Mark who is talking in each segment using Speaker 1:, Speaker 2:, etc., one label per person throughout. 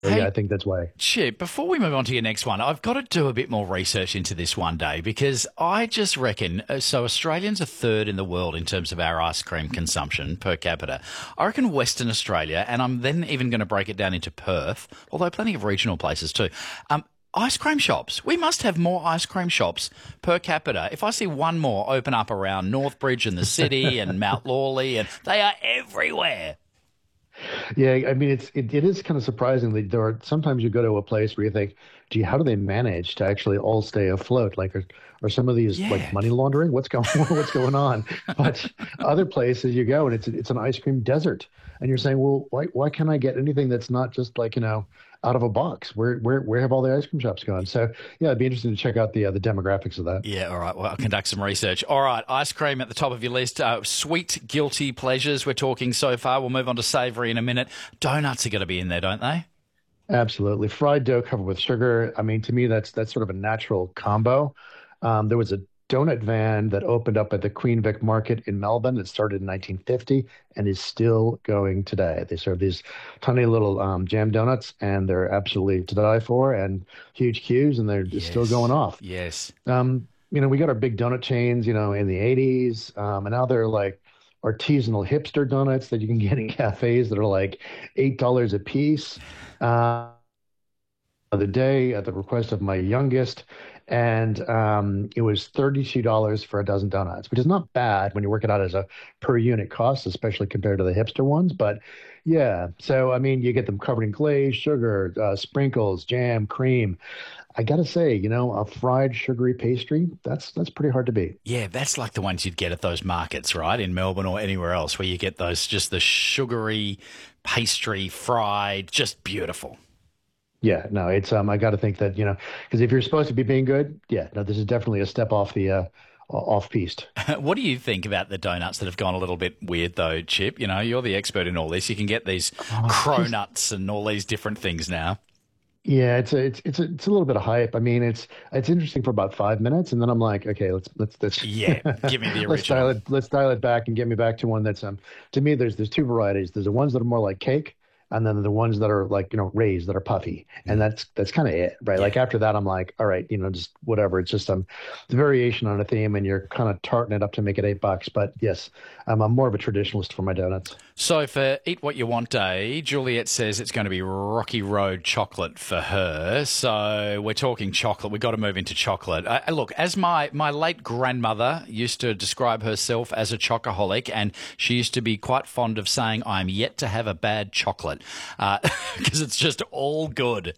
Speaker 1: yeah,
Speaker 2: Hey,
Speaker 1: I think that's why.
Speaker 2: Chip, before we move on to your next one, I've got to do a bit more research into this one day because I just reckon so Australians are third in the world in terms of our ice cream consumption per capita. I reckon Western Australia, and I'm then even going to break it down into Perth, although plenty of regional places too. Ice cream shops. We must have more ice cream shops per capita. If I see one more open up around Northbridge and the city and Mount Lawley, and they are everywhere.
Speaker 1: Yeah, I mean, it is kind of surprising that there are sometimes you go to a place where you think, gee, how do they manage to actually all stay afloat? Like, are some of these like
Speaker 2: Yeah.
Speaker 1: money laundering? What's going what's going on? But other places you go and it's an ice cream desert, and you're saying, well, why can't I get anything that's not just like, out of a box? Where have all the ice cream shops gone? So yeah, it'd be interesting to check out the demographics of that.
Speaker 2: Yeah, all right. Well, I'll conduct some research. All right, ice cream at the top of your list. Sweet, guilty pleasures we're talking so far. We'll move on to savoury in a minute. Donuts are going to be in there, don't they?
Speaker 1: Absolutely. Fried dough covered with sugar. I mean, to me, that's sort of a natural combo. There was a donut van that opened up at the Queen Vic Market in Melbourne that started in 1950 and is still going today. They serve these tiny little jam donuts, and they're absolutely to die for, and huge queues, and they're still going
Speaker 2: Yes,
Speaker 1: off.
Speaker 2: yes.
Speaker 1: We got our big donut chains, in the 80s, and now they're like artisanal hipster donuts that you can get in cafes that are like $8 a piece. Uh, the day at the request of my youngest, and it was $32 for a dozen donuts, which is not bad when you work it out as a per unit cost, especially compared to the hipster ones. But yeah, so I mean, you get them covered in glaze, sugar, sprinkles, jam, cream. I gotta say, a fried sugary pastry, that's pretty hard to beat.
Speaker 2: Yeah, that's like the ones you'd get at those markets, right? In Melbourne or anywhere else where you get those, just the sugary pastry fried, just beautiful.
Speaker 1: Yeah, no, it's I got to think that because if you're supposed to be being good, yeah, no, this is definitely a step off the off piste.
Speaker 2: What do you think about the donuts that have gone a little bit weird, though, Chip? You know, you're the expert in all this. You can get these
Speaker 1: Just
Speaker 2: cronuts and all these different things now.
Speaker 1: yeah, it's a little bit of hype. I mean, it's interesting for about 5 minutes, and then I'm like, okay, let's
Speaker 2: Yeah, give me the
Speaker 1: dial
Speaker 2: original.
Speaker 1: it back and get me back to one that's to me there's two varieties. There's the ones that are more like cake, and then the ones that are like raised that are puffy, and
Speaker 2: Mm,
Speaker 1: that's kind of it, right?
Speaker 2: yeah.
Speaker 1: Like after that, I'm like, all right, just whatever. It's just the variation on a theme, and you're kind of tarting it up to make it $8. But yes, I'm more of a traditionalist for my donuts.
Speaker 2: So for Eat What You Want Day, Juliet says it's going to be Rocky Road chocolate for her. So we're talking chocolate. We've got to move into chocolate. Look, as my late grandmother used to describe herself as a chocoholic, and she used to be quite fond of saying, I'm yet to have a bad chocolate because it's just all good.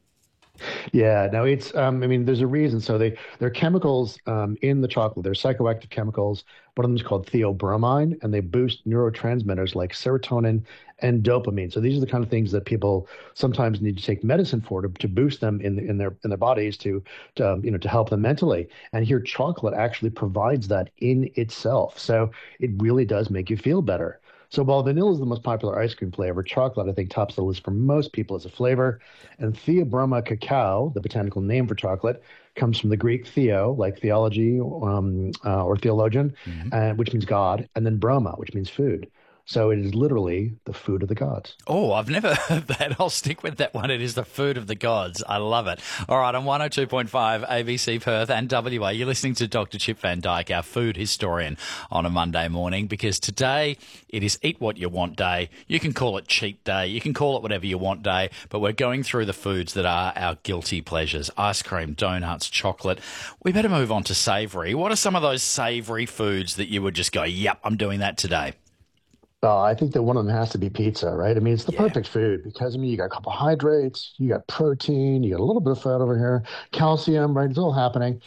Speaker 1: Yeah, no, it's I mean, there's a reason. So there are chemicals in the chocolate. They're psychoactive chemicals. One of them is called theobromine, and they boost neurotransmitters like serotonin and dopamine. So these are the kind of things that people sometimes need to take medicine for to boost them in their bodies to help them mentally. And here, chocolate actually provides that in itself. So it really does make you feel better. So while vanilla is the most popular ice cream flavor, chocolate I think tops the list for most people as a flavor. And Theobroma cacao, the botanical name for chocolate, comes from the Greek theo, like theology or theologian, which means God, and then broma, which means food. So it is literally the food of the gods.
Speaker 2: Oh, I've never heard that. I'll stick with that one. It is the food of the gods. I love it. All right, on 102.5 ABC Perth and WA, you're listening to Dr. Chip Van Dyke, our food historian, on a Monday morning, because today it is Eat What You Want Day. You can call it Cheat Day. You can call it whatever you want day, but we're going through the foods that are our guilty pleasures. Ice cream, donuts, chocolate. We better move on to savoury. What are some of those savoury foods that you would just go, yep, I'm doing that today?
Speaker 1: I think that one of them has to be pizza, right? I mean, it's the
Speaker 2: Yeah.
Speaker 1: perfect food because I mean, you got carbohydrates, you got protein, you got a little bit of fat over here, calcium, right? It's all happening.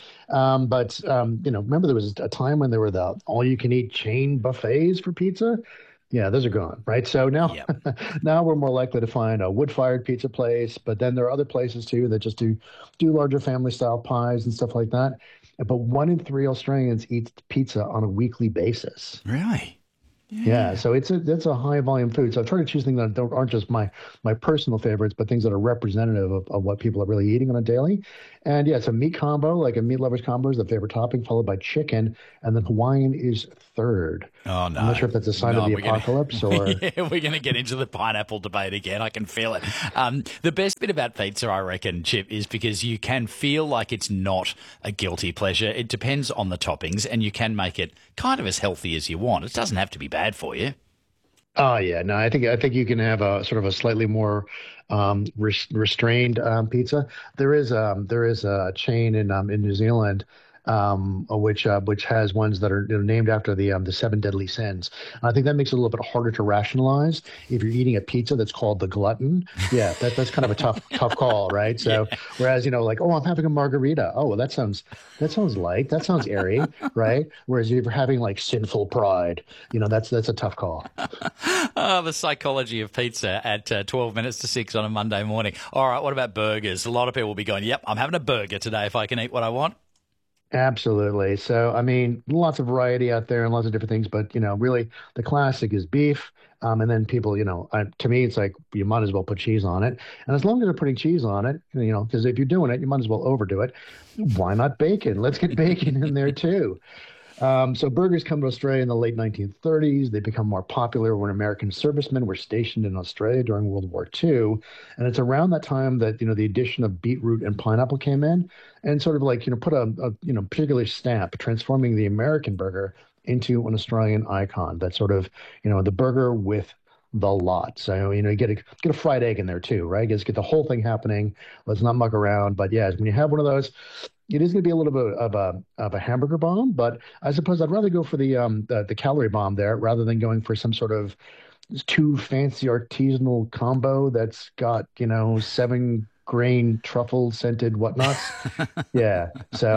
Speaker 1: But remember there was a time when there were the all-you-can-eat chain buffets for pizza. Yeah, those are gone, right? So now,
Speaker 2: Yep.
Speaker 1: now we're more likely to find a wood-fired pizza place, but then there are other places too that just do larger family-style pies and stuff like that. But 1 in 3 Australians eat pizza on a weekly basis.
Speaker 2: Really?
Speaker 1: Yeah, so it's a high volume food. So I try to choose things that aren't just my personal favorites, but things that are representative of what people are really eating on a daily. And yeah, it's a meat combo, like a meat lovers combo is the favorite topping, followed by chicken, and then Hawaiian is third.
Speaker 2: Oh
Speaker 1: I'm not
Speaker 2: no,
Speaker 1: sure if that's a sign of
Speaker 2: no,
Speaker 1: the
Speaker 2: we're gonna
Speaker 1: apocalypse or
Speaker 2: yeah, we're gonna get into the pineapple debate again. I can feel it. The best bit about pizza, I reckon, Chip, is because you can feel like it's not a guilty pleasure. It depends on the toppings, and you can make it kind of as healthy as you want. It doesn't have to be bad for you.
Speaker 1: oh yeah, no, I think you can have a sort of a slightly more restrained pizza. There is a chain in New Zealand which has ones that are named after the seven deadly sins. And I think that makes it a little bit harder to rationalize if you're eating a pizza that's called the glutton. Yeah, that's kind of a tough call, right? So
Speaker 2: Yeah.
Speaker 1: whereas like, oh, I'm having a margarita. Oh, well, that sounds light. That sounds airy, right? Whereas if you're having like sinful pride, that's a tough call.
Speaker 2: Oh, the psychology of pizza at 12 minutes to 6 on a Monday morning. All right, what about burgers? A lot of people will be going, yep, I'm having a burger today if I can eat what I want.
Speaker 1: Absolutely. So, I mean, lots of variety out there and lots of different things, but really the classic is beef. And then people, to me, it's like you might as well put cheese on it. And as long as they're putting cheese on it, because if you're doing it, you might as well overdo it. Why not bacon? Let's get bacon in there too. So burgers come to Australia in the late 1930s. They become more popular when American servicemen were stationed in Australia during World War II. And it's around that time that, the addition of beetroot and pineapple came in and sort of like, put a particular stamp, transforming the American burger into an Australian icon. That sort of, the burger with the lot. So, you get a fried egg in there too, right? Get the whole thing happening. Let's not muck around. But yeah, when you have one of those, it is going to be a little bit of a hamburger bomb, but I suppose I'd rather go for the calorie bomb there rather than going for some sort of too fancy artisanal combo that's got 7 grain truffle scented whatnots. Yeah, so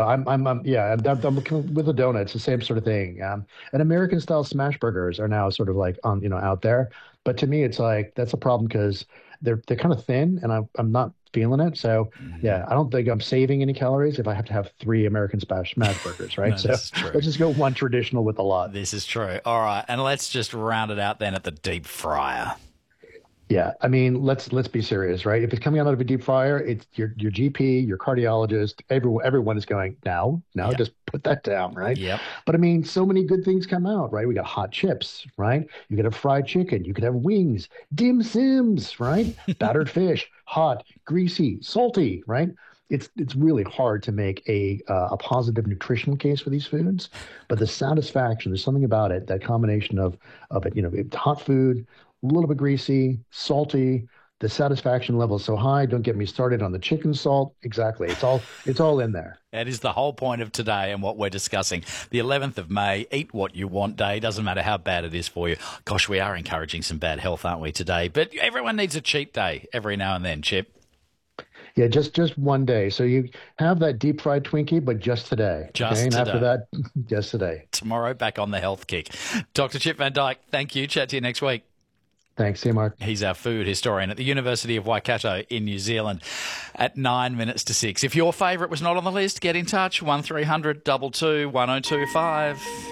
Speaker 1: I'm with the donuts, the same sort of thing. And American style smash burgers are now sort of like on out there, but to me it's like that's a problem because they're kind of thin, and I'm not feeling it. So yeah, I don't think I'm saving any calories if I have to have 3 American smash burgers, right?
Speaker 2: No,
Speaker 1: So
Speaker 2: this is true.
Speaker 1: let's just go one traditional with a lot.
Speaker 2: This is true. All right, and let's just round it out then at the deep fryer.
Speaker 1: Yeah, I mean, let's be serious, right? If it's coming out of a deep fryer, it's your GP, your cardiologist, everyone is going, now,
Speaker 2: Yep.
Speaker 1: just put that down, right?
Speaker 2: Yep.
Speaker 1: But I mean, so many good things come out, right? We got hot chips, right? You could have fried chicken, you could have wings, dim sims, right? Battered fish, hot, greasy, salty, right? It's really hard to make a positive nutritional case for these foods, but the satisfaction, there's something about it, that combination of it, it's hot food, a little bit greasy, salty. The satisfaction level is so high. Don't get me started on the chicken salt. Exactly. It's all in there.
Speaker 2: That is the whole point of today and what we're discussing. The 11th of May, Eat What You Want Day. Doesn't matter how bad it is for you. Gosh, we are encouraging some bad health, aren't we, today? But everyone needs a cheat day every now and then, Chip.
Speaker 1: Yeah, just one day. So you have that deep fried Twinkie, but just today.
Speaker 2: Just
Speaker 1: Okay. And
Speaker 2: today.
Speaker 1: after that, just today.
Speaker 2: Tomorrow, back on the health kick. Dr. Chip Van Dyke, thank you. Chat to you next week.
Speaker 1: Thanks. See you, Mark.
Speaker 2: He's our food historian at the University of Waikato in New Zealand at 9 minutes to 6. If your favourite was not on the list, get in touch. 1300 22 1025.